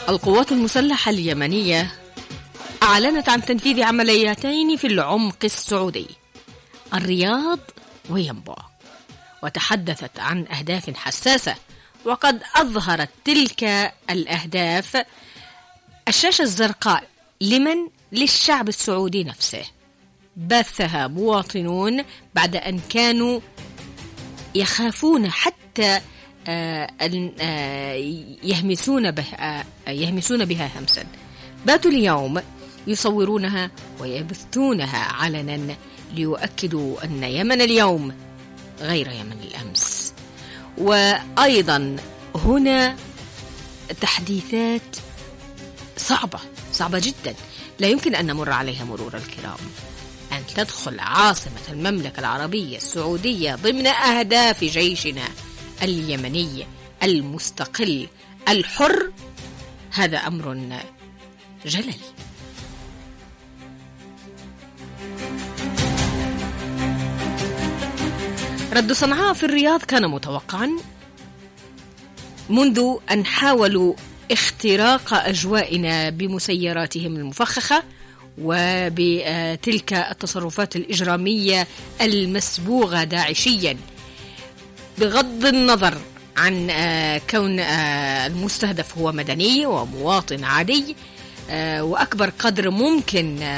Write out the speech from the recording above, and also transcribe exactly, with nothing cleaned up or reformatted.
القوات المسلحة اليمنية أعلنت عن تنفيذ عمليتين في العمق السعودي، الرياض وينبع، وتحدثت عن أهداف حساسة. وقد أظهرت تلك الأهداف الشاشة الزرقاء لمن؟ للشعب السعودي نفسه، بثها مواطنون بعد أن كانوا يخافون حتى يهمسون بها يهمسون بها همسا. باتوا اليوم يصورونها ويبثونها علنا ليؤكدوا أن يمن اليوم غير يمن الأمس. وأيضا هنا تحديثات صعبة صعبة جدا لا يمكن أن نمر عليها مرور الكرام، أن تدخل عاصمة المملكة العربية السعودية ضمن أهداف جيشنا اليمني المستقل الحر، هذا أمر جلل. رد صنعاء في الرياض كان متوقعا منذ أن حاولوا اختراق أجوائنا بمسيراتهم المفخخة وبتلك التصرفات الإجرامية المسبوغة داعشيا، بغض النظر عن كون المستهدف هو مدني ومواطن عادي، وأكبر قدر ممكن